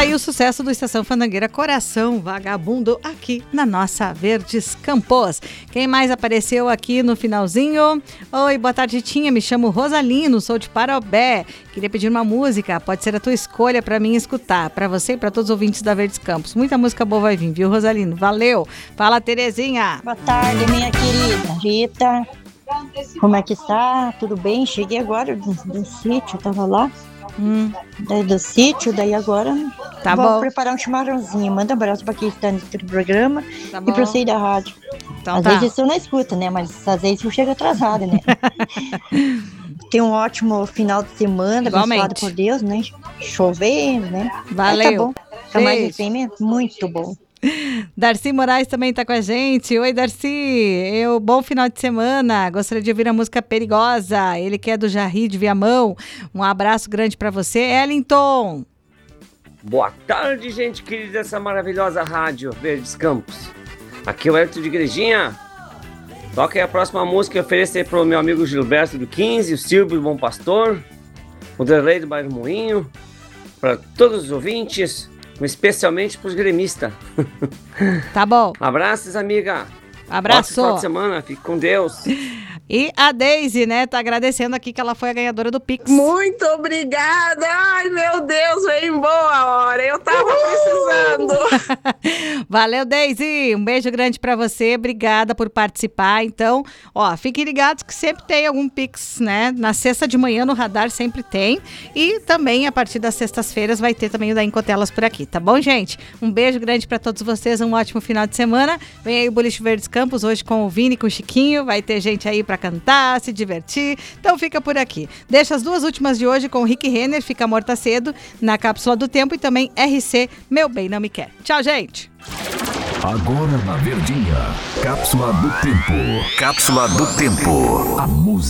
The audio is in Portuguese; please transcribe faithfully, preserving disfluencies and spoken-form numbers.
aí o sucesso do Estação Fandangueira, Coração Vagabundo, aqui na nossa Verdes Campos. Quem mais apareceu aqui no finalzinho? Oi, boa tarde, Tinha. Me chamo Rosalino, sou de Parobé. Queria pedir uma música, pode ser a tua escolha para mim escutar, para você e para todos os ouvintes da Verdes Campos. Muita música boa vai vir, viu, Rosalino? Valeu. Fala, Terezinha. Boa tarde, minha querida Rita. Como é que está? Tudo bem? Cheguei agora do, do sítio, tava lá. Hum. Daí do sítio, daí agora tá vou bom. preparar um chimarrãozinho. Manda um abraço para quem está nesse programa tá e para você da rádio. Então, às tá. vezes eu não escuto, né? Mas às vezes eu chego atrasada, né? Tem um ótimo final de semana, abençoado por Deus, né? Chovendo, né? Valeu. Mas tá bom. Tá mais recebimento? Muito bom. Darcy Moraes também está com a gente. Oi, Darcy. Eu, bom final de semana. Gostaria de ouvir a música Perigosa. Ele que é do Jarri de Viamão. Um abraço grande para você, Ellington. Boa tarde, gente querida dessa maravilhosa rádio Verdes Campos. Aqui é o Hélio de Igrejinha. Toca aí a próxima música e oferecer para o meu amigo Gilberto do quinze, o Silvio do Bom Pastor, o Derlei do Bairro Moinho, para todos os ouvintes, especialmente para os gremistas. Tá bom. Abraços, amiga. Abraço. Ótimo final de semana, fique com Deus. E a Deise, né, tá agradecendo aqui que ela foi a ganhadora do Pix. Muito obrigada! Ai, meu Deus, veio em boa hora. Eu tava Uhul. precisando. Valeu, Deise. Um beijo grande pra você. Obrigada por participar. Então, ó, fiquem ligados que sempre tem algum Pix, né? Na sexta de manhã no Radar sempre tem. E também a partir das sextas-feiras vai ter também o da Incotelas por aqui, tá bom, gente? Um beijo grande pra todos vocês. Um ótimo final de semana. Vem aí o Boliche Verdes Campos hoje com o Vini, com o Chiquinho. Vai ter gente aí pra cantar, se divertir. Então fica por aqui. Deixa as duas últimas de hoje com o Rick Renner, Fica Morta Cedo, na Cápsula do Tempo, e também R C, Meu Bem Não Me Quer. Tchau, gente! Agora na Verdinha, Cápsula do Tempo. Cápsula do Tempo. A música.